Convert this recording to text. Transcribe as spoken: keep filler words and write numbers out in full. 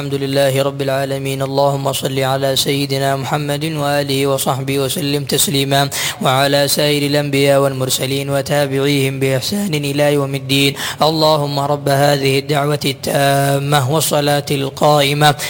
الحمد لله رب العالمين. اللهم صل على سيدنا محمد وآله وصحبه وسلم تسليما، وعلى سائر الأنبياء والمرسلين وتابعيهم بإحسان إلى يوم الدين. اللهم رب هذه الدعوة التامة والصلاة القائمة